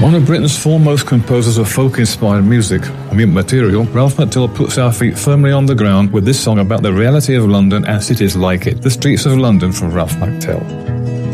One of Britain's foremost composers of folk-inspired music, Mute Material, Ralph McTell puts our feet firmly on the ground with this song about the reality of London and cities like it. The Streets of London from Ralph McTell.